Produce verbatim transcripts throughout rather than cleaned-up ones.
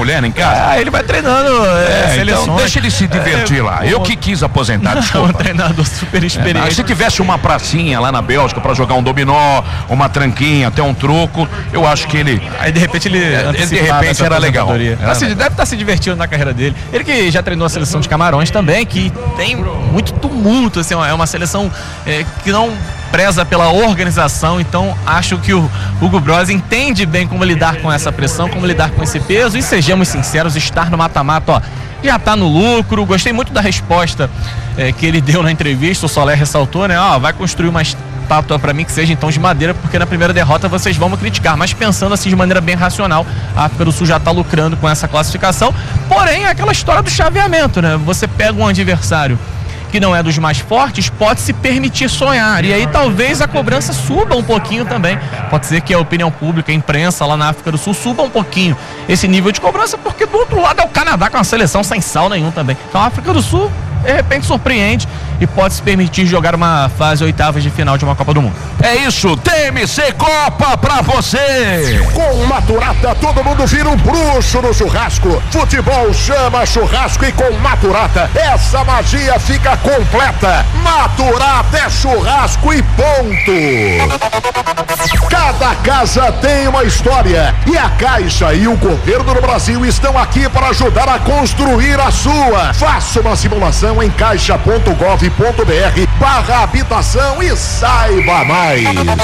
mulher em casa? Ah, ele vai treinando é, é, seleções. Então deixa ele se divertir é, lá. Eu que quis aposentar, desculpa. Um treinador super experiente. É, se tivesse uma pracinha lá na Bélgica pra jogar um dominó, uma tranquinha, até um truco, eu acho que ele... Aí de repente ele... É, de repente era legal. Era se, deve estar se divertindo na carreira dele. Ele que já treinou a seleção de Camarões também, que tem muito tumulto, assim, é uma seleção é, que não preza pela organização, então acho que o Hugo Broz entende bem como lidar com essa pressão, como lidar com esse peso, e sejamos sinceros, estar no mata-mata, ó, já tá no lucro. Gostei muito da resposta é, que ele deu na entrevista. O Soler ressaltou, né, ó, vai construir uma estátua pra mim que seja então de madeira, porque na primeira derrota vocês vão me criticar, mas pensando assim de maneira bem racional, a África do Sul já tá lucrando com essa classificação. Porém, é aquela história do chaveamento, né, você pega um adversário que não é dos mais fortes, pode se permitir sonhar, e aí talvez a cobrança suba um pouquinho também. Pode ser que a opinião pública, a imprensa lá na África do Sul suba um pouquinho esse nível de cobrança, porque do outro lado é o Canadá com uma seleção sem sal nenhum também. Então a África do Sul de repente surpreende e pode se permitir jogar uma fase oitavas de final de uma Copa do Mundo. É isso, T M C Copa pra você! Com Maturata todo mundo vira um bruxo no churrasco. Futebol chama churrasco, e com Maturata essa magia fica completa. Maturata é churrasco e ponto. Cada casa tem uma história, e a Caixa e o governo do Brasil estão aqui para ajudar a construir a sua. Faça uma simulação em caixa ponto gov ponto br barra habitação e saiba mais.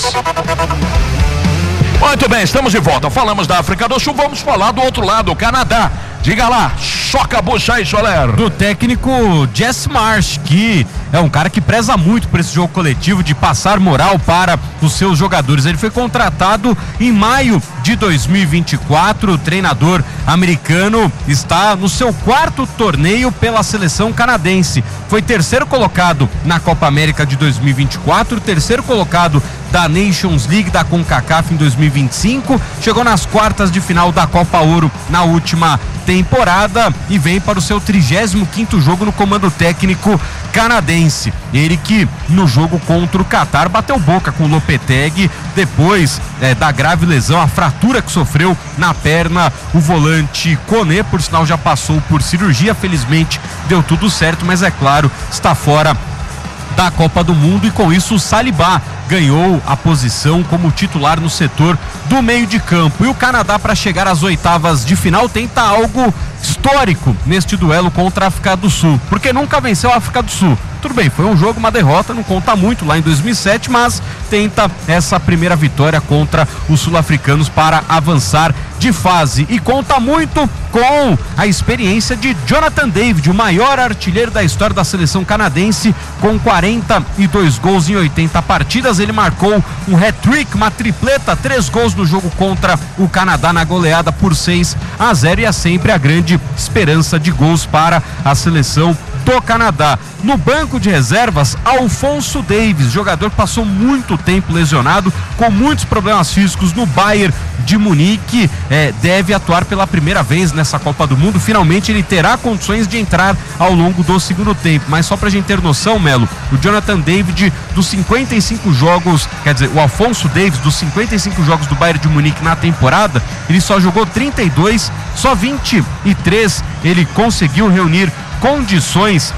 Muito bem, estamos de volta. Falamos da África do Sul, vamos falar do outro lado, o Canadá. Diga lá, choca a bucha aí, Soler. Do técnico Jess Marsh, que é um cara que preza muito por esse jogo coletivo, de passar moral para os seus jogadores. Ele foi contratado em maio de dois mil e vinte e quatro. O treinador americano está no seu quarto torneio pela seleção canadense. Foi terceiro colocado na Copa América de dois mil e vinte e quatro, terceiro colocado da Nations League da CONCACAF em dois mil e vinte e cinco, chegou nas quartas de final da Copa Ouro na última temporada e vem para o seu trigésimo quinto jogo no comando técnico canadense. Ele que no jogo contra o Catar bateu boca com o Lopetegui depois é, da grave lesão, a fratura que sofreu na perna. O volante Koné, por sinal, já passou por cirurgia, felizmente deu tudo certo, mas é claro, está fora da Copa do Mundo, e com isso o Saliba ganhou a posição como titular no setor do meio de campo. E o Canadá, para chegar às oitavas de final, tenta algo histórico neste duelo contra a África do Sul, porque nunca venceu a África do Sul. Tudo bem, foi um jogo, uma derrota, não conta muito lá em dois mil e sete, mas tenta essa primeira vitória contra os sul-africanos para avançar de fase, e conta muito com a experiência de Jonathan David, o maior artilheiro da história da seleção canadense, com quarenta e dois gols em oitenta partidas. Ele marcou um hat-trick, uma tripleta, três gols no jogo contra o Canadá na goleada por seis a zero, e é sempre a grande esperança de gols para a seleção do Canadá. No banco de reservas, Alphonso Davies, jogador que passou muito tempo lesionado, com muitos problemas físicos no Bayern de Munique, é, deve atuar pela primeira vez nessa Copa do Mundo. Finalmente ele terá condições de entrar ao longo do segundo tempo, mas só pra gente ter noção, Melo, o Jonathan David, dos cinquenta e cinco jogos, quer dizer, o Alphonso Davies, dos cinquenta e cinco jogos do Bayern de Munique na temporada, ele só jogou trinta e dois, só vinte e três ele conseguiu reunir condições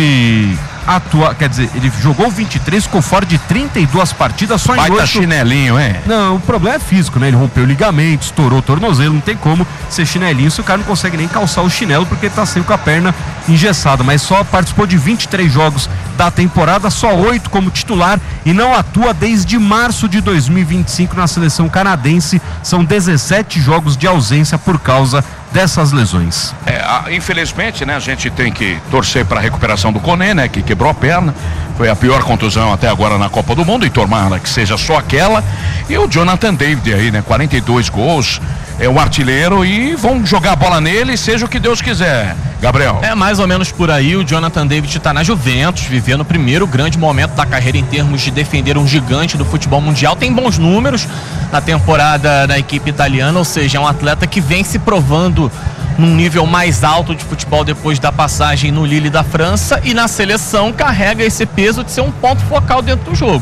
de atuar, quer dizer, ele jogou vinte e três, ficou fora de trinta e duas partidas, só em oito. Baita chinelinho, é? Não, o problema é físico, né? Ele rompeu o ligamento, estourou o tornozelo, não tem como ser chinelinho se o cara não consegue nem calçar o chinelo porque ele tá sempre com a perna engessada, mas só participou de vinte e três jogos da temporada, só oito como titular, e não atua desde março de dois mil e vinte e cinco na seleção canadense. São dezessete jogos de ausência por causa dessas lesões. É, a, infelizmente, né, a gente tem que torcer para a recuperação do Koné, né, que quebrou a perna, foi a pior contusão até agora na Copa do Mundo, e tomara que seja só aquela. E o Jonathan David aí, né, quarenta e dois gols, é o artilheiro, e vão jogar a bola nele, seja o que Deus quiser. Gabriel. É mais ou menos por aí. O Jonathan David está na Juventus, vivendo o primeiro grande momento da carreira em termos de defender um gigante do futebol mundial. Tem bons números na temporada da equipe italiana, ou seja, é um atleta que vem se provando num nível mais alto de futebol depois da passagem no Lille da França, e na seleção carrega esse peso de ser um ponto focal dentro do jogo.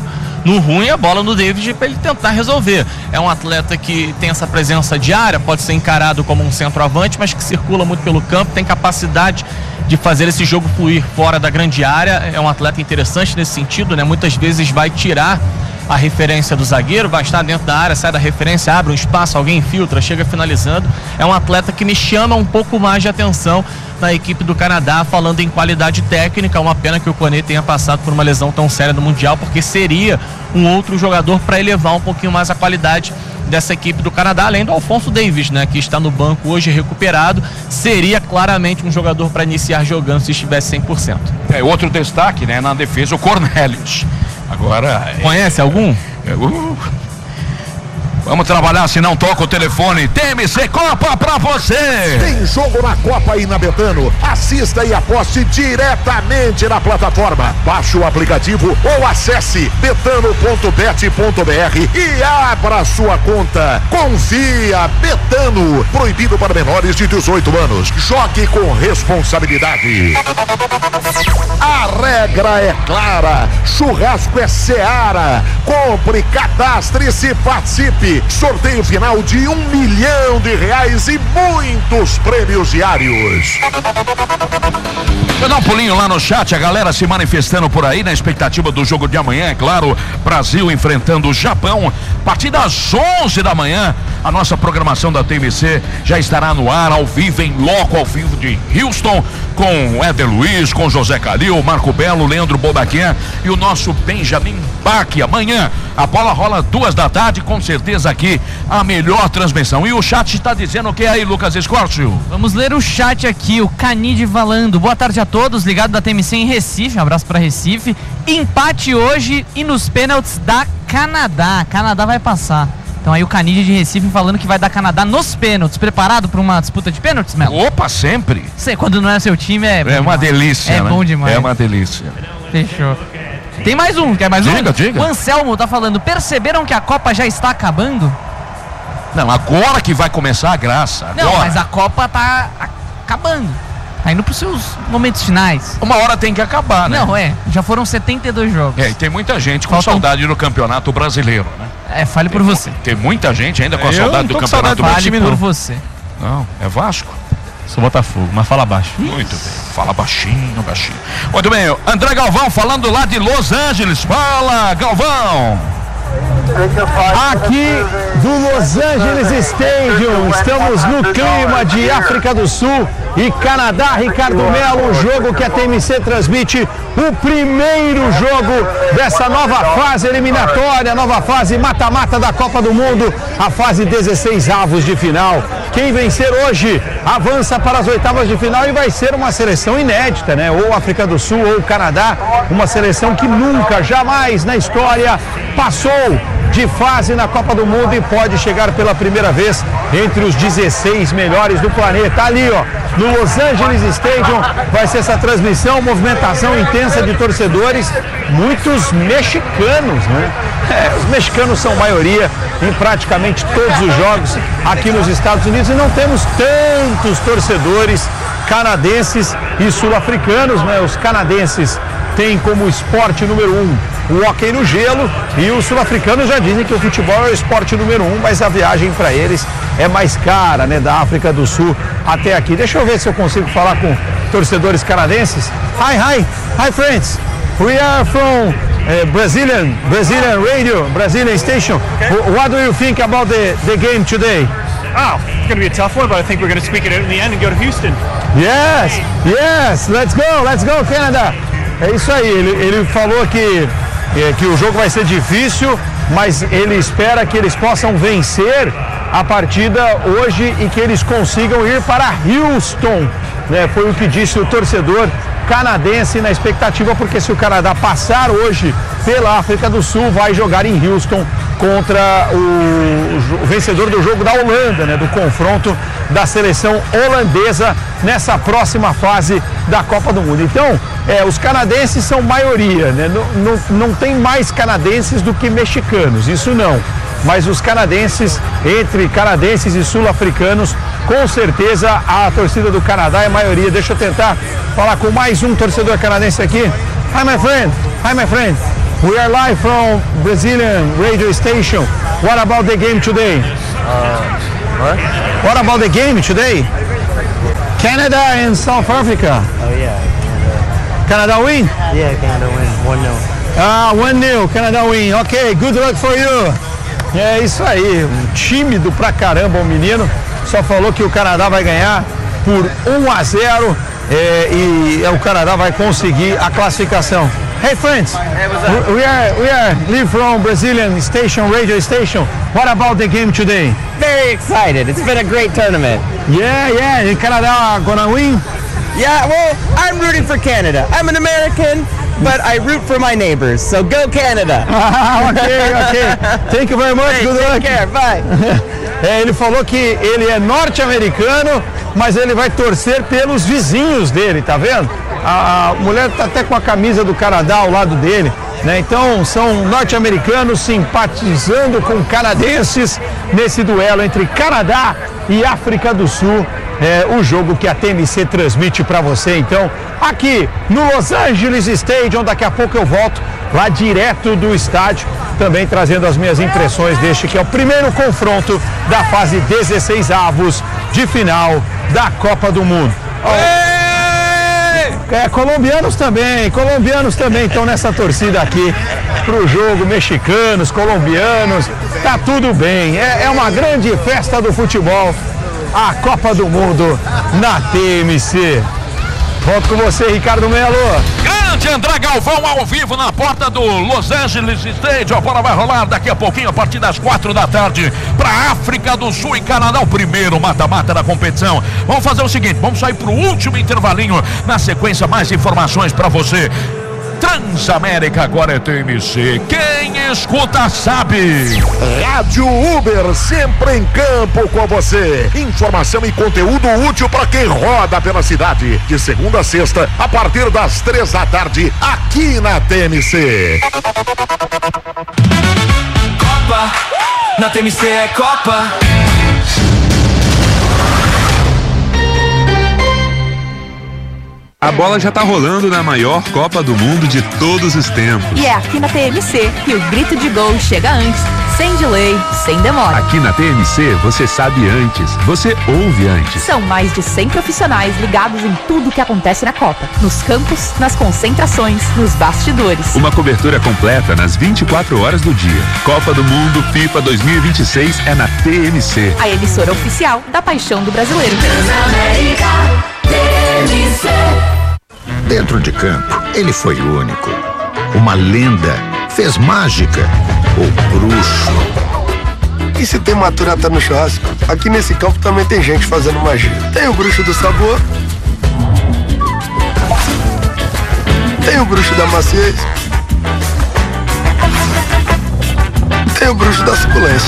No ruim, a bola no David para ele tentar resolver. É um atleta que tem essa presença diária, pode ser encarado como um centroavante, mas que circula muito pelo campo, tem capacidade de fazer esse jogo fluir fora da grande área. É um atleta interessante nesse sentido, né? Muitas vezes vai tirar a referência do zagueiro, vai estar dentro da área, sai da referência, abre um espaço, alguém infiltra, chega finalizando. É um atleta que me chama um pouco mais de atenção na equipe do Canadá, falando em qualidade técnica. Uma pena que o Koné tenha passado por uma lesão tão séria no Mundial, porque seria um outro jogador para elevar um pouquinho mais a qualidade dessa equipe do Canadá, além do Alphonso Davies, né, que está no banco hoje recuperado. Seria claramente um jogador para iniciar jogando se estivesse cem por cento. É outro destaque, né, na defesa, o Cornelius. Agora. Conhece é, algum? É, uh, vamos trabalhar, se não toca o telefone. T M C Copa pra você! Tem jogo na Copa aí na Betano. Assista e aposte diretamente na plataforma. Baixe o aplicativo ou acesse betano ponto bet ponto br e abra sua conta. Confia, Betano. Proibido para menores de dezoito anos. Jogue com responsabilidade. A regra é clara. Churrasco é Seara. Compre, cadastre-se e participe. Sorteio final de um milhão de reais e muitos prêmios diários. Vou dar um pulinho lá no chat, a galera se manifestando por aí na expectativa do jogo de amanhã, é claro. Brasil enfrentando o Japão a partir das onze da manhã. A nossa programação da T M C já estará no ar, ao vivo, em loco, ao vivo de Houston, com Éder Luiz, com José Calil, Marco Belo, Leandro Bodaquian e o nosso Benjamin Bach. Amanhã a bola rola duas da tarde, com certeza aqui a melhor transmissão. E o chat está dizendo o que aí, Lucas Escórcio? Vamos ler o chat aqui, o Canide falando. Boa tarde a todos, ligado da T M C em Recife, um abraço para Recife. Empate hoje e nos pênaltis da Canadá. Canadá vai passar. Então aí o Canide de Recife falando que vai dar Canadá nos pênaltis. Preparado para uma disputa de pênaltis, Melo? Opa, sempre. Sei, quando não é seu time é... É uma delícia, É né? bom demais. É uma delícia. Fechou. Tem mais um, quer mais um? Diga, diga. O Anselmo tá falando, perceberam que a Copa já está acabando? Não, agora que vai começar a graça. Agora. Não, mas a Copa tá acabando. Tá indo pros seus momentos finais. Uma hora tem que acabar, né? Não, é. Já foram setenta e dois jogos. É, e tem muita gente com Faltam... saudade do Campeonato Brasileiro, né? É, fale por tem, você. Tem muita gente ainda com a Eu saudade do não tô com Campeonato saudade Brasileiro. Fale por você. Não, é Vasco. Sou Botafogo, mas fala baixo. Muito bem, fala baixinho, baixinho. Muito bem, André Galvão falando lá de Los Angeles. Fala, Galvão! Aqui do Los Angeles Stadium, estamos no clima de África do Sul e Canadá. Ricardo Melo, o jogo que a T M C transmite, o primeiro jogo dessa nova fase eliminatória, nova fase mata-mata da Copa do Mundo, a fase dezesseis avos de final. Quem vencer hoje avança para as oitavas de final e vai ser uma seleção inédita, né? Ou África do Sul ou Canadá, uma seleção que nunca, jamais na história passou de fase na Copa do Mundo e pode chegar pela primeira vez entre os dezesseis melhores do planeta. Ali, ó, no Los Angeles Stadium, vai ser essa transmissão, movimentação intensa de torcedores, muitos mexicanos, né? É, os mexicanos são maioria em praticamente todos os jogos aqui nos Estados Unidos e não temos tantos torcedores canadenses e sul-africanos, né? Os canadenses têm como esporte número um o hóquei no gelo e os sul-africanos já dizem que o futebol é o esporte número um, mas a viagem para eles é mais cara, né? Da África do Sul até aqui. Deixa eu ver se eu consigo falar com torcedores canadenses. Hi, hi, hi friends. We are from uh, Brazilian, Brazilian radio, Brazilian station. Okay. What do you think about the, the game today? Oh, it's going to be a tough one, but I think we're going to squeak it out in the end and go to Houston. Yes, yes, let's go, let's go Canada. É isso aí, ele, ele falou que, é, que o jogo vai ser difícil, mas ele espera que eles possam vencer a partida hoje e que eles consigam ir para Houston, né? Foi o que disse o torcedor canadense na expectativa, porque se o Canadá passar hoje pela África do Sul, vai jogar em Houston contra o, o vencedor do jogo da Holanda, né? Do confronto da seleção holandesa nessa próxima fase da Copa do Mundo. Então, é, os canadenses são maioria, né? Não, não, não tem mais canadenses do que mexicanos, isso não. Mas os canadenses, entre canadenses e sul-africanos, com certeza a torcida do Canadá é maioria. Deixa eu tentar falar com mais um torcedor canadense aqui. Hi, my friend. Hi, my friend. We are live from Brazilian radio station. What about the game today? Uh, what? What about the game today? Canada and South Africa. Oh yeah. Canada win? Yeah, Canada win. one nil. Ah, one nil, Canada win. Ok, good luck for you. É isso aí, um tímido pra caramba o menino. Só falou que o Canadá vai ganhar por um a zero é, e é, o Canadá vai conseguir a classificação. Hey friends, we are we are live from Brazilian station, radio station. What about the game today? Very excited. It's been a great tournament. Yeah, yeah. And Canada gonna win? Yeah, well, I'm rooting for Canada. I'm an American, but I root for my neighbors. So go Canada. ok, ok. Thank you very much. Hey, Good take luck. care. Bye. É, ele falou que ele é norte-americano, mas ele vai torcer pelos vizinhos dele, tá vendo? A, a mulher tá até com a camisa do Canadá ao lado dele, né? Então são norte-americanos simpatizando com canadenses nesse duelo entre Canadá e África do Sul. É o jogo que a T M C transmite para você, então, aqui no Los Angeles Stadium. Daqui a pouco eu volto lá direto do estádio, também trazendo as minhas impressões deste que é o primeiro confronto da fase dezesseis avos de final da Copa do Mundo. É, colombianos também, colombianos também estão nessa torcida aqui pro jogo, mexicanos, colombianos, tá tudo bem, é, é uma grande festa do futebol, a Copa do Mundo na T M C. Volto com você, Ricardo Melo. Grande André Galvão ao vivo na porta do Los Angeles Stadium. A bola vai rolar daqui a pouquinho, a partir das quatro da tarde, para África do Sul e Canadá, o primeiro mata-mata da competição. Vamos fazer o seguinte, vamos sair para o último intervalinho. Na sequência, mais informações para você. Transamérica agora é T M C. Quem escuta sabe. Rádio Uber, sempre em campo com você. Informação e conteúdo útil para quem roda pela cidade. De segunda a sexta, a partir das três da tarde, aqui na T M C. Copa, na T M C é Copa. A bola já tá rolando na maior Copa do Mundo de todos os tempos. E é aqui na T M C que o grito de gol chega antes, sem delay, sem demora. Aqui na T M C você sabe antes, você ouve antes. São mais de cem profissionais ligados em tudo que acontece na Copa. Nos campos, nas concentrações, nos bastidores. Uma cobertura completa nas vinte e quatro horas do dia. Copa do Mundo FIFA dois mil e vinte e seis é na T M C. A emissora oficial da paixão do brasileiro. Transamérica, T M C. Dentro de campo, ele foi único. Uma lenda, fez mágica, o bruxo. E se tem maturata no churrasco, aqui nesse campo também tem gente fazendo magia. Tem o bruxo do sabor, tem o bruxo da maciez, tem o bruxo da suculência.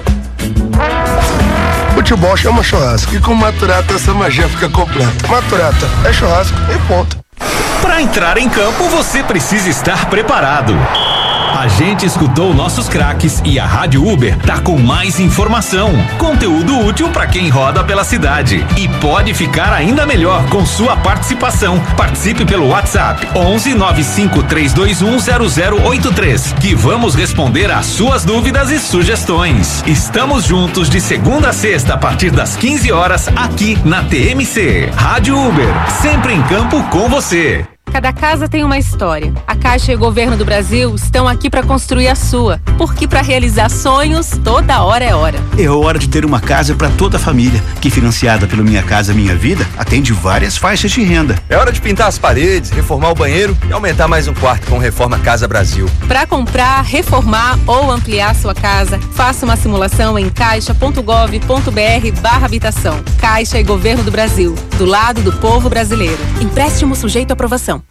Futebol chama churrasco e com maturata essa magia fica completa. Maturata é churrasco e ponto. Para entrar em campo, você precisa estar preparado. A gente escutou nossos craques e a Rádio Uber tá com mais informação, conteúdo útil para quem roda pela cidade e pode ficar ainda melhor com sua participação. Participe pelo WhatsApp onze nove cinco três dois um zero zero oito três, que vamos responder às suas dúvidas e sugestões. Estamos juntos de segunda a sexta a partir das quinze horas aqui na T M C. Rádio Uber, sempre em campo com você. Cada casa tem uma história. A Caixa e o Governo do Brasil estão aqui para construir a sua. Porque para realizar sonhos, toda hora é hora. É hora de ter uma casa para toda a família, que financiada pelo Minha Casa Minha Vida, atende várias faixas de renda. É hora de pintar as paredes, reformar o banheiro e aumentar mais um quarto com Reforma Casa Brasil. Para comprar, reformar ou ampliar sua casa, faça uma simulação em caixa ponto gov ponto br barra habitação. Caixa e Governo do Brasil, do lado do povo brasileiro. Empréstimo sujeito à aprovação.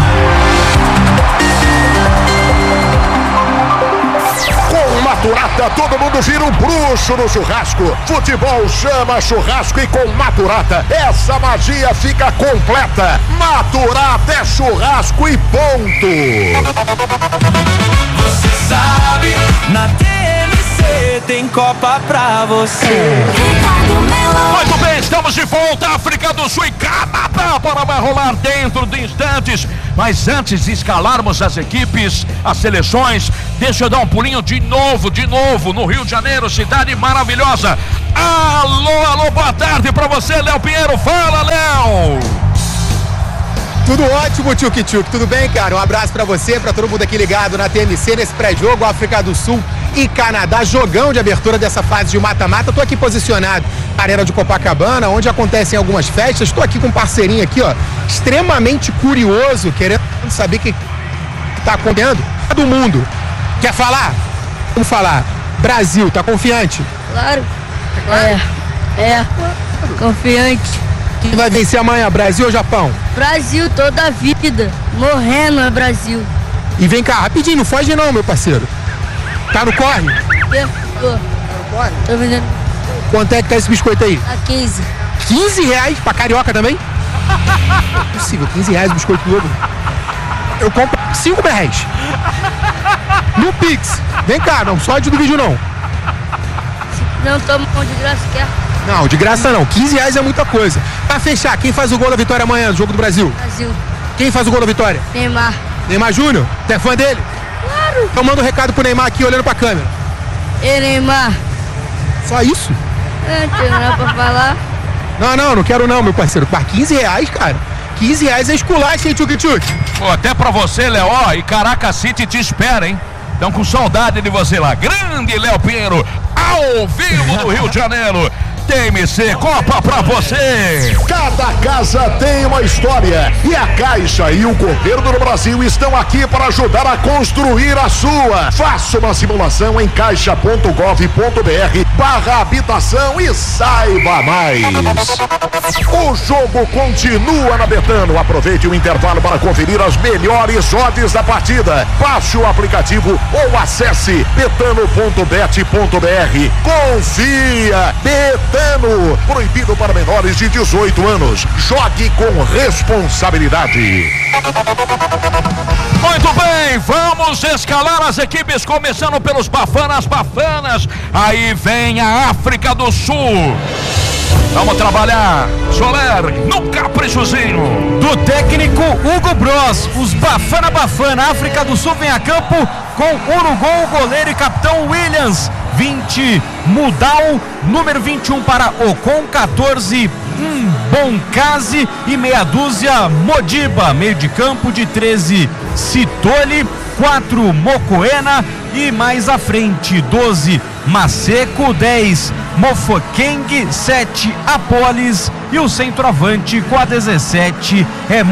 Com Maturata, todo mundo vira um bruxo no churrasco. Futebol chama churrasco e com Maturata, essa magia fica completa. Maturata é churrasco e ponto. Você sabe, na T M C C tem Copa pra você. Muito bem, estamos de volta, África do Sul e Canadá, para vai rolar dentro de instantes. Mas antes de escalarmos as equipes, as seleções, deixa eu dar um pulinho de novo, de novo, no Rio de Janeiro, cidade maravilhosa. Alô, alô, boa tarde pra você, Léo Pinheiro. Fala, Léo! Tudo ótimo, Tchuk Tchuk, tudo bem, cara? Um abraço pra você, pra todo mundo aqui ligado na T M C, nesse pré-jogo, África do Sul e Canadá, jogão de abertura dessa fase de mata-mata. Tô aqui posicionado na Arena de Copacabana, onde acontecem algumas festas. Tô aqui com um parceirinho aqui, ó, extremamente curioso, querendo saber o que tá acontecendo do mundo. Quer falar? Vamos falar. Brasil, tá confiante? Claro. É, é, confiante. Quem vai vencer amanhã, Brasil ou Japão? Brasil toda a vida, morrendo é Brasil. E vem cá, rapidinho, não foge não, meu parceiro. Tá no corre? Eu, tô. Tô vendendo. Quanto é que tá esse biscoito aí? A quinze. quinze reais pra carioca também? Não é possível, quinze reais o biscoito todo. Eu compro cinco reais. No Pix. Vem cá, não só do vídeo não. Não toma pão de graça, quer? Não, de graça não. quinze reais é muita coisa. Pra fechar, quem faz o gol da vitória amanhã no Jogo do Brasil? Brasil. Quem faz o gol da vitória? Neymar. Neymar Júnior? Tu é fã dele? Claro. Então manda um recado pro Neymar aqui, olhando pra câmera. Ei, Neymar. Só isso? É, não tem nada pra falar. Não, não, não quero não, meu parceiro. Para quinze reais, cara. quinze reais é esculacho, hein, Tchuk Tchuk? Pô, até pra você, Léo, ó, e Caracas City te espera, hein? Estão com saudade de você lá. Grande Léo Pinheiro, ao vivo do Rio de Janeiro. T M C Copa pra você. Cada casa tem uma história e a Caixa e o governo do Brasil estão aqui para ajudar a construir a sua. Faça uma simulação em caixa ponto gov ponto br barra habitação e saiba mais. O jogo continua na Betano. Aproveite o intervalo para conferir as melhores odds da partida. Baixe o aplicativo ou acesse betano ponto bet ponto br. Confia, Betano. Proibido para menores de dezoito anos. Jogue com responsabilidade. Muito bem, vamos escalar as equipes, começando pelos Bafanas Bafanas. Aí vem a África do Sul. Vamos trabalhar, Soler, no caprichozinho. Do técnico Hugo Bros. Os Bafana Bafana, África do Sul vem a campo com Uruguai, goleiro e capitão Williams. vinte, Mudal, número vinte e um para Ocon, quatorze, hum, Boncase e meia dúzia Modiba, meio de campo de treze, Citoli, quatro, Mocoena e mais à frente, doze, Maceco, dez, Mofokeng, sete, Apolis e o centroavante com a dezessete é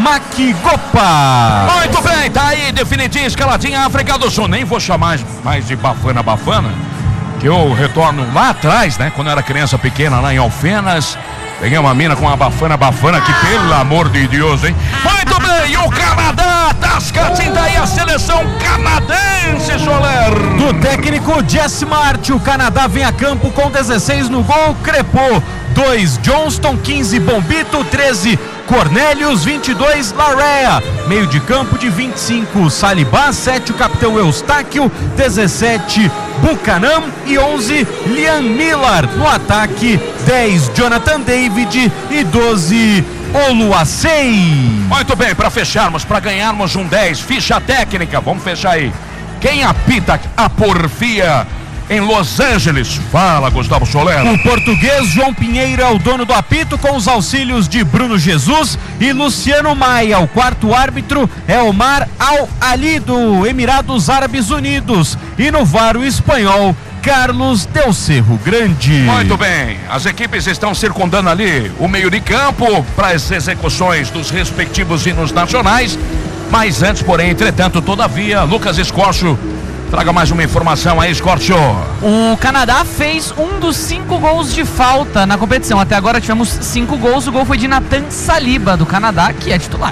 Makigopa. Muito bem, tá aí, definitinho, escaladinha África do Sul. Nem vou chamar mais de Bafana Bafana, que eu retorno lá atrás, né? Quando eu era criança pequena, lá em Alfenas. Peguei uma mina com uma bafana bafana que, pelo amor de Deus, hein? Muito bem, e o Canadá, Tascatim, daí a seleção canadense, Soler. Do técnico Jess Mart, o Canadá vem a campo com dezesseis no gol, Crepô, dois, Johnston, quinze, Bombito, treze, Cornélios, vinte e dois, Larea, meio de campo de vinte e cinco, Salibá, sete, o capitão Eustáquio, dezessete, Buchanan e onze, Liam Miller. No ataque, dez, Jonathan David e doze, Oluwasei. Muito bem, para fecharmos, para ganharmos um dez, ficha técnica, vamos fechar aí. Quem apita a porfia em Los Angeles? Fala, Gustavo Soler. O português João Pinheiro é o dono do apito, com os auxílios de Bruno Jesus e Luciano Maia. O quarto árbitro é Omar Al-Ali, do Emirados Árabes Unidos. E no V A R o espanhol Carlos Del Cerro Grande. Muito bem, as equipes estão circundando ali o meio de campo para as execuções dos respectivos hinos nacionais. Mas antes, porém, entretanto, todavia, Lucas Escorcho, traga mais uma informação aí, Escorcho. O Canadá fez um dos cinco gols de falta na competição. Até agora tivemos cinco gols. O gol foi de Nathan Saliba, do Canadá, que é titular.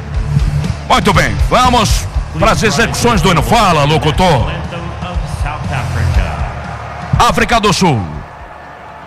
Muito bem, vamos para as execuções do hino. Fala, locutor. África do Sul.